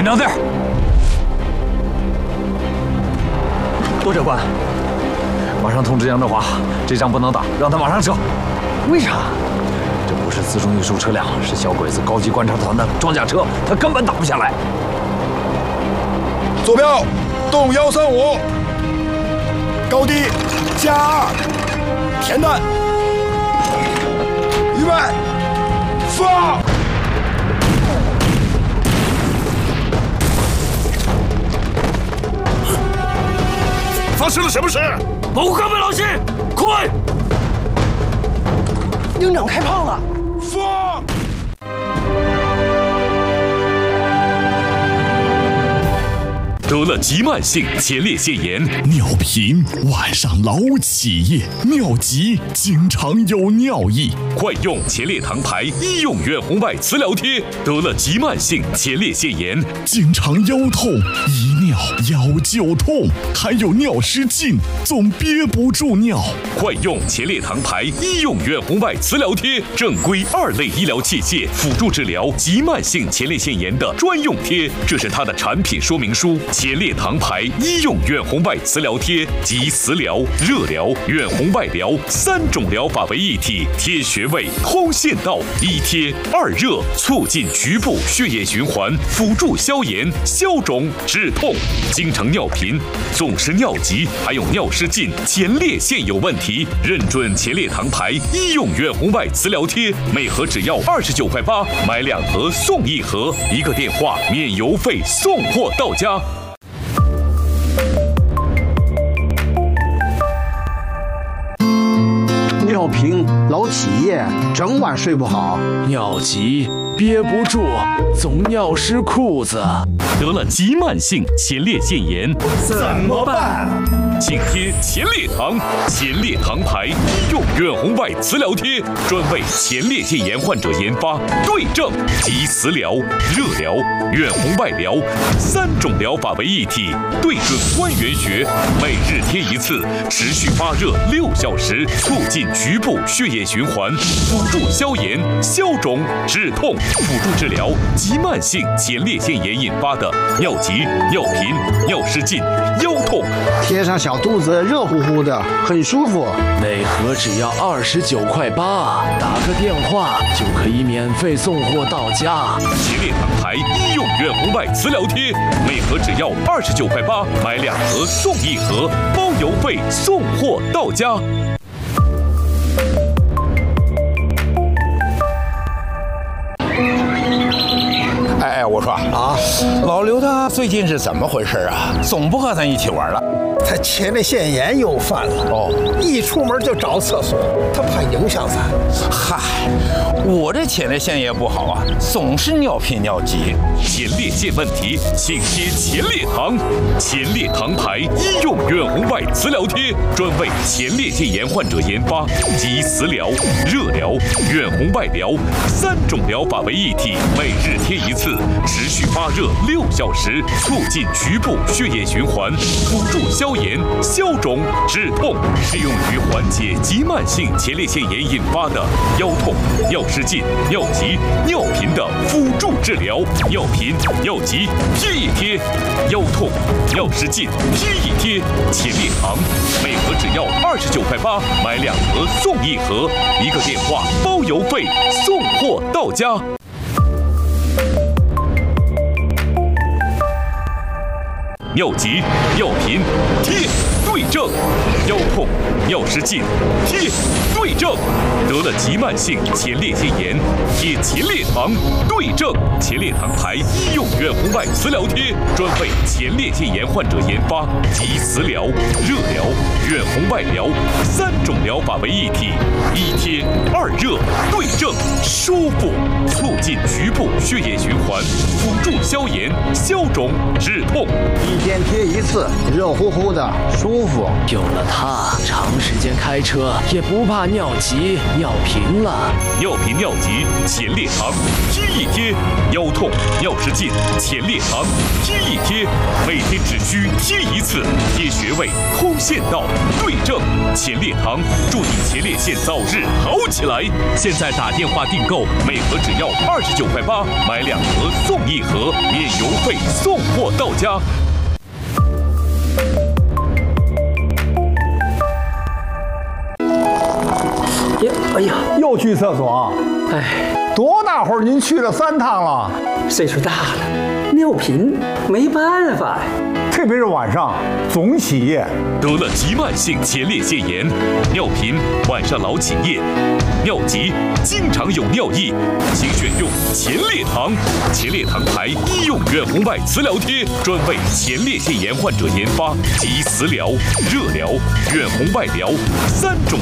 紧张点儿。 多长官， 马上通知杨振华，这仗不能打，让他马上撤。 为啥？ 这不是辎重运输车辆，是小鬼子高级观察团的装甲车，他根本打不下来。 坐标，动135，高低加2，填弹，预备，放！发生了什么事？ 保护岗位老师，快！ 营长开炮了！ 放！ 得了急慢性前列腺炎， 尿频晚上老起夜，尿急经常有尿意， 快用前列糖牌医用远红外磁疗贴。得了急慢性前列腺炎， 经常腰痛，一尿腰就痛，还有尿失禁，总憋不住尿。 快用前列糖牌医用远红外磁疗贴，正规2类医疗器械辅助治疗急慢性前列腺炎的专用贴。这是它的产品说明书。前列糖牌医用远红外磁疗贴集磁疗、热疗、远红外疗3种疗法为一体，贴穴位、通线道，1贴2热，促进局部血液循环，辅助消炎、消肿、止痛。经常尿频、总是尿急，还有尿失禁、前列腺有问题，认准前列糖牌医用远红外磁疗贴，每盒只要29.8块，买2盒送1盒，1个电话免邮费送货到家。 尿频老起夜，整晚睡不好， 尿急憋不住，总尿湿裤子。 得了急慢性前列腺炎怎么办？ 请贴前列糖，前列糖牌医用远红外磁疗贴，专为前列腺炎患者研发，对症集磁疗、热疗、远红外疗3种疗法为一体，对准关元穴，每日贴1次，持续发热6小时，促进局部血液循环，辅助消炎、消肿、止痛，辅助治疗急慢性前列腺炎引发的尿急、尿频、尿失禁、腰痛。 贴上小肚子热乎乎的，很舒服。 每盒只要29.8块，打个电话就可以免费送货到家。 前列糖牌医用远红外磁疗贴，每盒只要29.8块，买2盒送1盒，包邮费送货到家。 哎，我说啊，老刘他最近是怎么回事啊？总不和咱一起玩了。 他前列腺炎又犯了哦， 一出门就找厕所，他怕影响咱。 嗨，我这前列腺也不好啊，总是尿频尿急。 前列腺问题，请贴前列糖，前列糖牌医用远红外磁疗贴，专为前列腺炎患者研发，集磁疗、热疗、远红外疗3种疗法为一体，每日贴1次，持续发热6小时，促进局部血液循环，辅助消炎、消肿、止痛，适用于缓解急慢性前列腺炎引发的腰痛、尿失禁、尿急、尿频的辅助治疗。尿频、尿急贴一贴，腰痛、尿失禁贴一贴。前列糖每盒只要29.8块，买2盒送1盒，1个电话包邮费送货到家。尿急、尿频贴对症，腰痛、尿失禁贴对症，得了急慢性前列腺炎贴前列糖对症。前列糖牌医用远红外磁疗贴，专为前列腺炎患者研发，集磁疗、热疗、远红外疗3种疗法为一体，1贴2热，对症舒服，促进局部血液循环，辅助消炎、消肿、止痛。 1天贴1次，热乎乎的，舒舒服。有了它，长时间开车也不怕尿急、尿频了。 尿频尿急，前列堂贴一贴；腰痛、尿失禁，前列堂贴一贴。每天只需贴一次，贴穴位、通线道，对症。前列堂祝你前列腺早日好起来！现在打电话订购，每盒只要29块8，买2盒送1盒，免邮费送货到家。 哎呀，又去厕所？哎，多大会儿您去了3趟了？ 岁数大了，尿频没办法呀。 特别是晚上总起夜。 得了急慢性前列腺炎，尿频晚上老起夜，尿急经常有尿意，请选用前列堂。前列堂牌医用远红外磁疗贴，专为前列腺炎患者研发，集磁疗、热疗、远红外疗3种